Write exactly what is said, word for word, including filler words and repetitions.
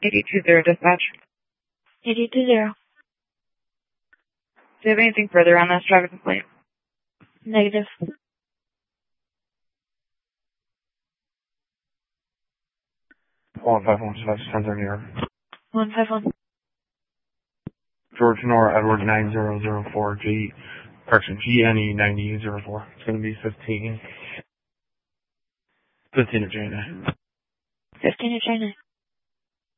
eighty-two zero dispatch. eighty-two zero. Do you have anything further on this traffic complaint? Negative. one five one, dispatch, ten thirty here. one five one. George Nora Edward nine zero zero four G, correction, G N E ninety zero four. It's going to be fifteen. fifteen at J N A. fifteen at China.